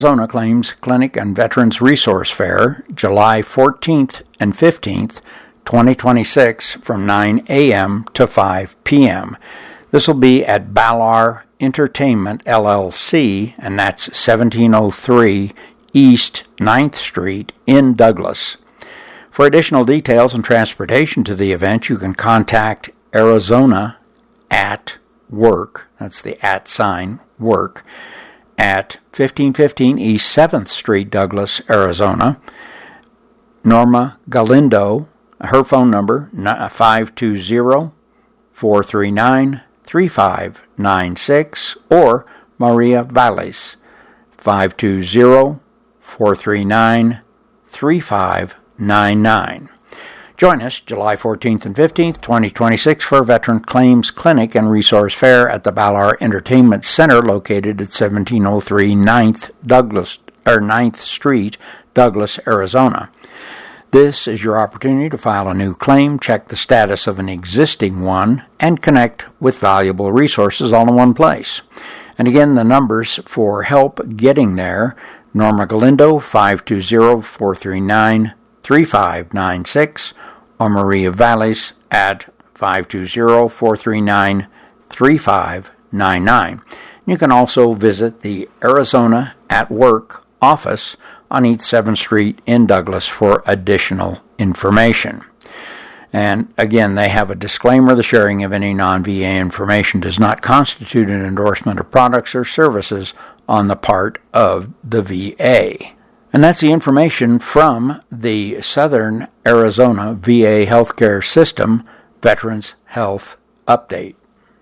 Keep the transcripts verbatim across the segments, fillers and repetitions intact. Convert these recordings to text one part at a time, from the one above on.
Arizona Claims Clinic and Veterans Resource Fair, July fourteenth and fifteenth, twenty twenty-six, from nine a.m. to five p.m. This will be at Ballard Entertainment, L L C, and that's seventeen oh three East ninth Street in Douglas. For additional details and transportation to the event, you can contact Arizona at work, that's the at sign, work, at fifteen fifteen East seventh Street, Douglas, Arizona. Norma Galindo, her phone number, five two zero, four three nine, three five nine six, or Maria Valles, five two zero, four three nine, three five nine nine. Join us July fourteenth and fifteenth, twenty twenty-six for Veteran Claims Clinic and Resource Fair at the Ballard Entertainment Center located at seventeen oh three ninth Douglas or ninth Street, Douglas, Arizona. This is your opportunity to file a new claim, check the status of an existing one, and connect with valuable resources all in one place. And again, the numbers for help getting there: Norma Galindo, five two zero, four three nine, three five nine six, or Maria Valles at five two zero, four three nine, three five nine nine. You can also visit the Arizona at Work office on East seventh Street in Douglas for additional information. And again, they have a disclaimer: the sharing of any non-V A information does not constitute an endorsement of products or services on the part of the V A. And that's the information from the Southern Arizona V A Healthcare System Veterans Health Update.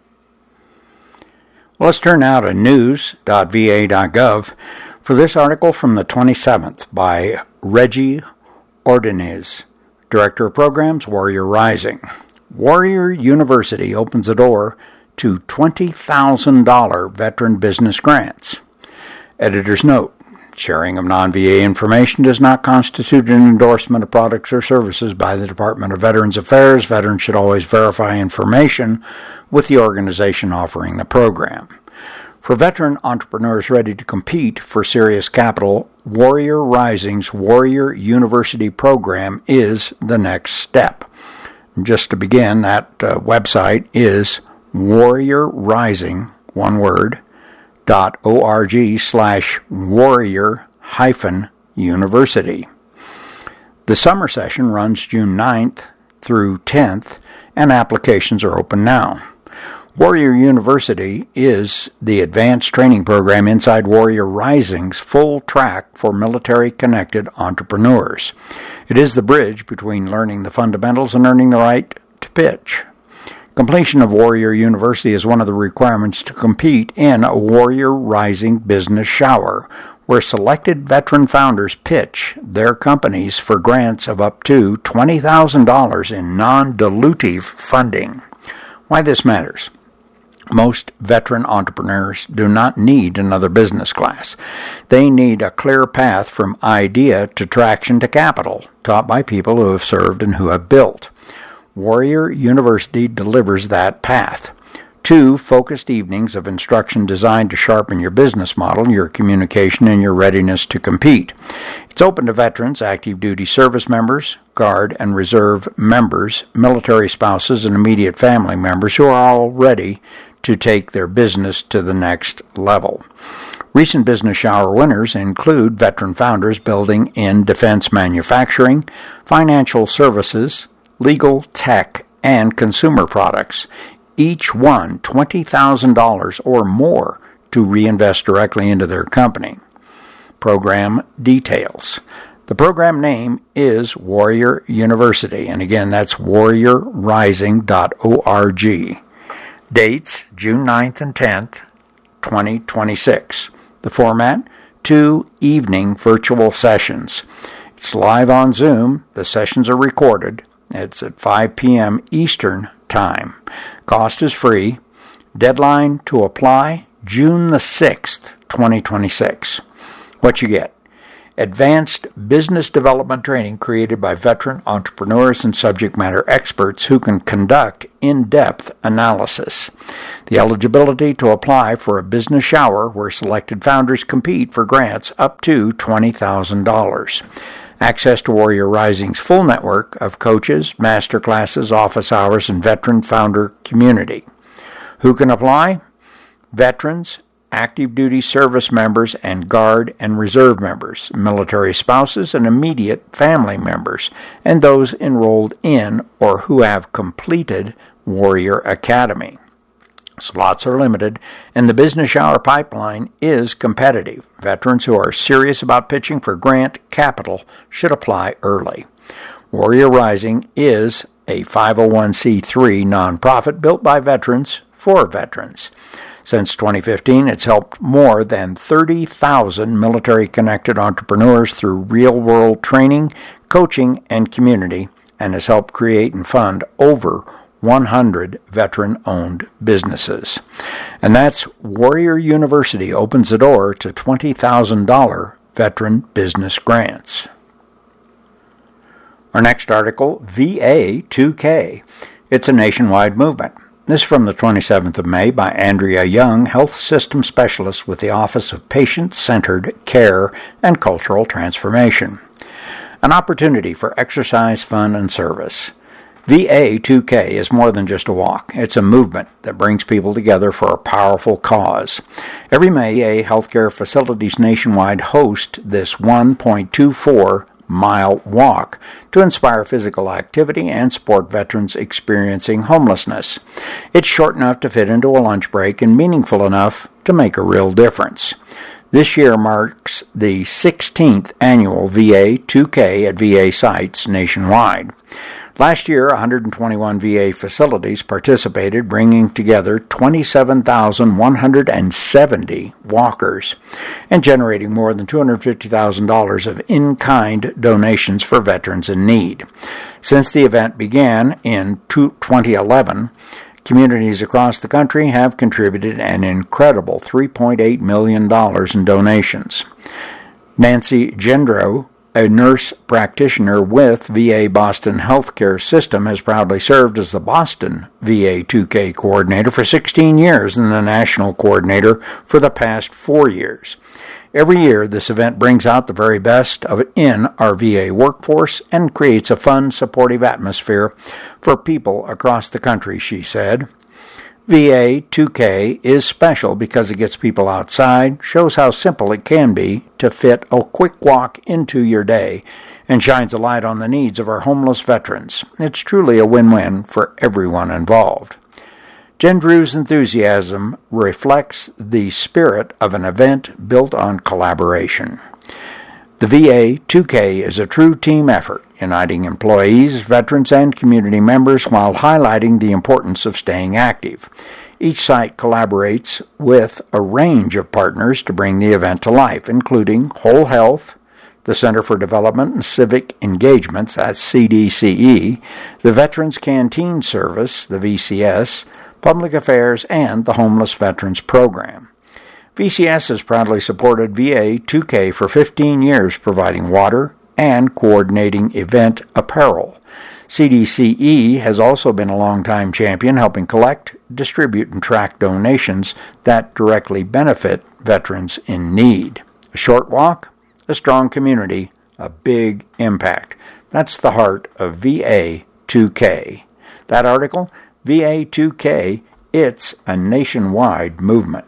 Well, let's turn now to news dot v a dot gov for this article from the twenty-seventh by Reggie Ordonez, Director of Programs, Warrior Rising. Warrior University opens the door to twenty thousand dollars veteran business grants. Editor's note: sharing of non-V A information does not constitute an endorsement of products or services by the Department of Veterans Affairs. Veterans should always verify information with the organization offering the program. For veteran entrepreneurs ready to compete for serious capital, Warrior Rising's Warrior University program is the next step. Just to begin, that uh, website is Warrior Rising, one word, dot org slash warrior hyphen university. The summer session runs June ninth through tenth, and applications are open now. Warrior University is the advanced training program inside Warrior Rising's full track for military-connected entrepreneurs. It is the bridge between learning the fundamentals and earning the right to pitch. Completion of Warrior University is one of the requirements to compete in a Warrior Rising Business Shower, where selected veteran founders pitch their companies for grants of up to twenty thousand dollars in non-dilutive funding. Why this matters: most veteran entrepreneurs do not need another business class. They need a clear path from idea to traction to capital, taught by people who have served and who have built. Warrior University delivers that path. Two focused evenings of instruction designed to sharpen your business model, your communication, and your readiness to compete. It's open to veterans, active duty service members, Guard and Reserve members, military spouses, and immediate family members who are all ready to take their business to the next level. Recent Business Shower winners include veteran founders building in defense manufacturing, financial services, legal, tech, and consumer products, each won twenty thousand dollars or more to reinvest directly into their company. Program details. The program name is Warrior University, and again, that's warrior rising dot org. Dates, June ninth and tenth, twenty twenty-six. The format, two evening virtual sessions. It's live on Zoom. The sessions are recorded. It's at five p.m. Eastern Time. Cost is free. Deadline to apply, June the sixth, twenty twenty-six. What you get: advanced business development training created by veteran entrepreneurs and subject matter experts who can conduct in-depth analysis. The eligibility to apply for a business shower where selected founders compete for grants up to twenty thousand dollars. Access to Warrior Rising's full network of coaches, master classes, office hours, and veteran founder community. Who can apply? Veterans, active duty service members, and Guard and Reserve members, military spouses and immediate family members, and those enrolled in or who have completed Warrior Academy. Slots are limited, and the business shower pipeline is competitive. Veterans who are serious about pitching for grant capital should apply early. Warrior Rising is a five oh one c three nonprofit built by veterans for veterans. Since twenty fifteen, it's helped more than thirty thousand military-connected entrepreneurs through real-world training, coaching, and community, and has helped create and fund over one hundred veteran-owned businesses. And that's Warrior University opens the door to twenty thousand dollars veteran business grants. Our next article, V A two K. It's a nationwide movement. This is from the twenty-seventh of May by Andrea Young, Health System Specialist with the Office of Patient-Centered Care and Cultural Transformation. An opportunity for exercise, fun, and service. V A two K is more than just a walk. It's a movement that brings people together for a powerful cause. Every May, V A healthcare facilities nationwide host this one point two four mile walk to inspire physical activity and support veterans experiencing homelessness. It's short enough to fit into a lunch break and meaningful enough to make a real difference. This year marks the sixteenth annual V A two K at V A sites nationwide. Last year, one hundred twenty-one V A facilities participated, bringing together twenty-seven thousand one hundred seventy walkers and generating more than two hundred fifty thousand dollars of in-kind donations for veterans in need. Since the event began in twenty eleven, communities across the country have contributed an incredible three point eight million dollars in donations. Nancy Gendro, a nurse practitioner with V A Boston Healthcare System, has proudly served as the Boston V A two K coordinator for sixteen years and the national coordinator for the past four years. Every year, this event brings out the very best of it in our V A workforce and creates a fun, supportive atmosphere for people across the country, she said. V A two K is special because it gets people outside, shows how simple it can be to fit a quick walk into your day, and shines a light on the needs of our homeless veterans. It's truly a win-win for everyone involved. Gendru's enthusiasm reflects the spirit of an event built on collaboration. The V A two K is a true team effort, uniting employees, veterans, and community members while highlighting the importance of staying active. Each site collaborates with a range of partners to bring the event to life, including Whole Health, the Center for Development and Civic Engagements, that's C D C E, the Veterans Canteen Service, the V C S, Public Affairs, and the Homeless Veterans Program. V C S has proudly supported V A two K for fifteen years, providing water and coordinating event apparel. C D C E has also been a longtime champion, helping collect, distribute, and track donations that directly benefit veterans in need. A short walk, a strong community, a big impact. That's the heart of V A two K. That article, V A two K, it's a nationwide movement.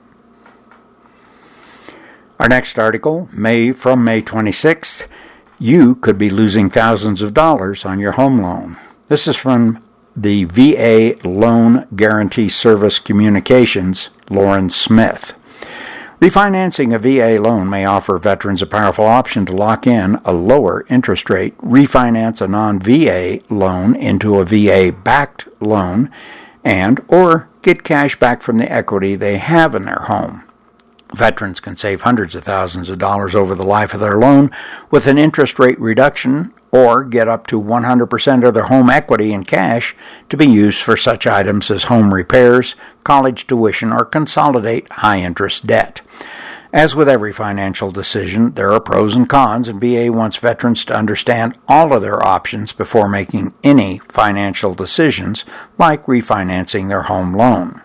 Our next article, May from May twenty-sixth, you could be losing thousands of dollars on your home loan. This is from the V A Loan Guarantee Service Communications, Lauren Smith. Refinancing a V A loan may offer veterans a powerful option to lock in a lower interest rate, refinance a non-V A loan into a V A-backed loan, and or get cash back from the equity they have in their home. Veterans can save hundreds of thousands of dollars over the life of their loan with an interest rate reduction, or get up to one hundred percent of their home equity in cash to be used for such items as home repairs, college tuition, or consolidate high-interest debt. As with every financial decision, there are pros and cons, and V A wants veterans to understand all of their options before making any financial decisions, like refinancing their home loan.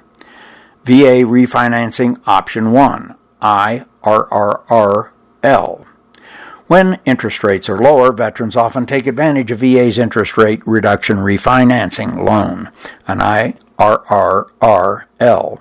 V A Refinancing Option one, I R R R L. When interest rates are lower, veterans often take advantage of V A's interest rate reduction refinancing loan, an I R R R L.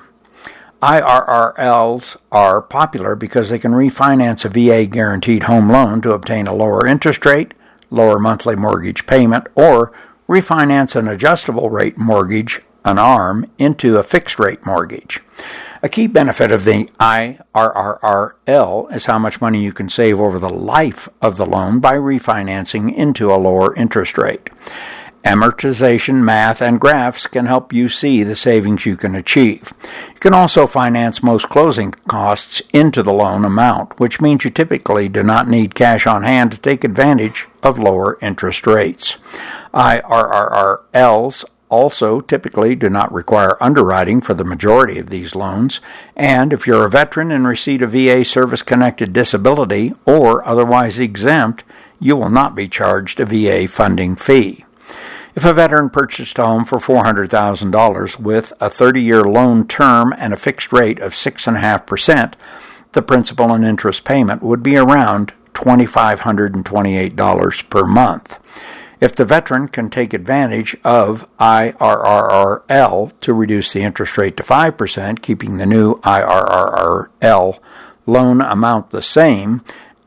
I R R Ls are popular because they can refinance a V A guaranteed home loan to obtain a lower interest rate, lower monthly mortgage payment, or refinance an adjustable rate mortgage, an A R M, into a fixed rate mortgage. A key benefit of the I R R R L is how much money you can save over the life of the loan by refinancing into a lower interest rate. Amortization math and graphs can help you see the savings you can achieve. You can also finance most closing costs into the loan amount, which means you typically do not need cash on hand to take advantage of lower interest rates. I R R R Ls also typically do not require underwriting for the majority of these loans, and if you're a veteran in receipt of V A service-connected disability or otherwise exempt, you will not be charged a V A funding fee. If a veteran purchased a home for four hundred thousand dollars with a thirty-year loan term and a fixed rate of six point five percent, the principal and interest payment would be around two thousand five hundred twenty-eight dollars per month. If the veteran can take advantage of I R R R L to reduce the interest rate to five percent, keeping the new I R R R L loan amount the same,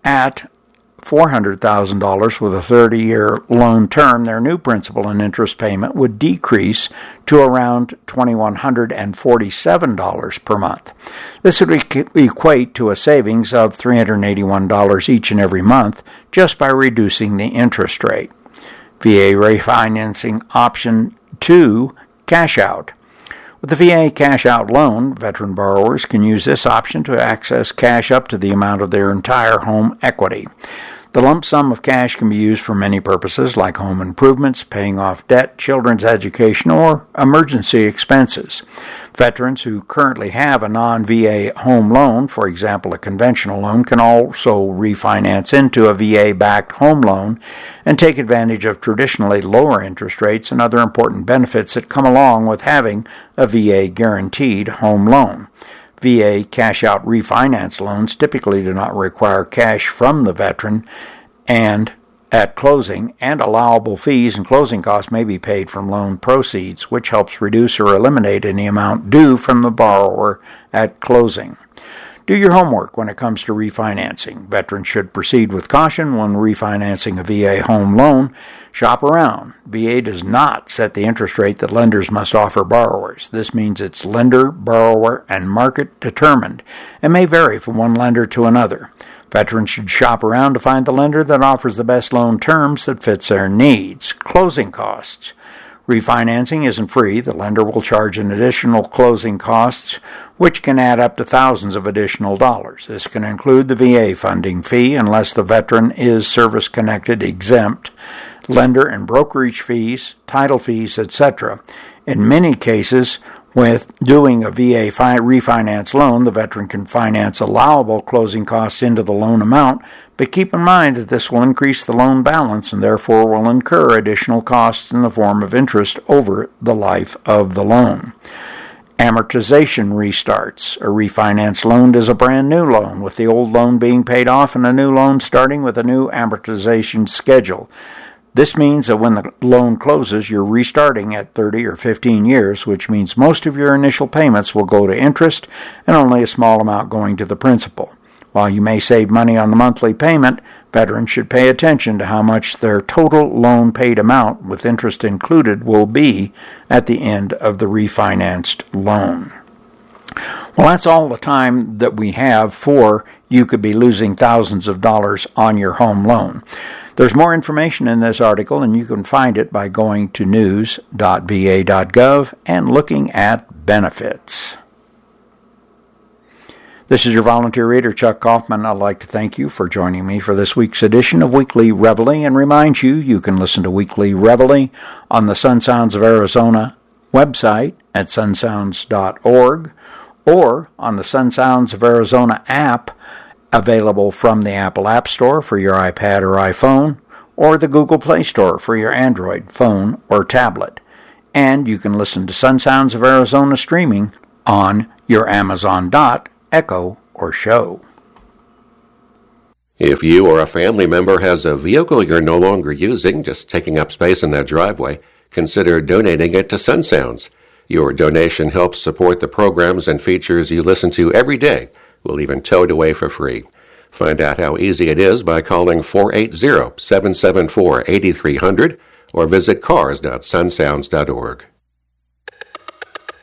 at four hundred thousand dollars with a thirty-year loan term, their new principal and interest payment would decrease to around two thousand one hundred forty-seven dollars per month. This would equate to a savings of three hundred eighty-one dollars each and every month just by reducing the interest rate. V A Refinancing Option two, Cash Out. With the V A Cash Out loan, veteran borrowers can use this option to access cash up to the amount of their entire home equity. The lump sum of cash can be used for many purposes like home improvements, paying off debt, children's education, or emergency expenses. Veterans who currently have a non-V A home loan, for example a conventional loan, can also refinance into a V A-backed home loan and take advantage of traditionally lower interest rates and other important benefits that come along with having a V A-guaranteed home loan. V A cash-out refinance loans typically do not require cash from the veteran and at closing, and allowable fees and closing costs may be paid from loan proceeds, which helps reduce or eliminate any amount due from the borrower at closing. Do your homework when it comes to refinancing. Veterans should proceed with caution when refinancing a V A home loan. Shop around. V A does not set the interest rate that lenders must offer borrowers. This means it's lender, borrower, and market determined and may vary from one lender to another. Veterans should shop around to find the lender that offers the best loan terms that fits their needs. Closing costs. Refinancing isn't free. The lender will charge an additional closing costs, which can add up to thousands of additional dollars. This can include the V A funding fee unless the veteran is service-connected exempt, lender and brokerage fees, title fees, et cetera. In many cases, with doing a V A fi- refinance loan, the veteran can finance allowable closing costs into the loan amount, but keep in mind that this will increase the loan balance and therefore will incur additional costs in the form of interest over the life of the loan. Amortization restarts. A refinance loan is a brand new loan, with the old loan being paid off and a new loan starting with a new amortization schedule. This means that when the loan closes, you're restarting at thirty or fifteen years, which means most of your initial payments will go to interest and only a small amount going to the principal. While you may save money on the monthly payment, veterans should pay attention to how much their total loan paid amount, with interest included, will be at the end of the refinanced loan. Well, that's all the time that we have for you could be losing thousands of dollars on your home loan. There's more information in this article, and you can find it by going to news dot v a dot gov and looking at benefits. This is your volunteer reader, Chuck Kaufman. I'd like to thank you for joining me for this week's edition of Weekly Reveille and remind you you can listen to Weekly Reveille on the Sun Sounds of Arizona website at sun sounds dot org or on the Sun Sounds of Arizona app, available from the Apple App Store for your iPad or iPhone, or the Google Play Store for your Android phone or tablet. And you can listen to Sun Sounds of Arizona streaming on your Amazon Dot, Echo, or Show. If you or a family member has a vehicle you're no longer using, just taking up space in that driveway, consider donating it to Sun Sounds. Your donation helps support the programs and features you listen to every day. We'll even tow it away for free. Find out how easy it is by calling four eight zero, seven seven four, eight three zero zero or visit cars dot sun sounds dot org.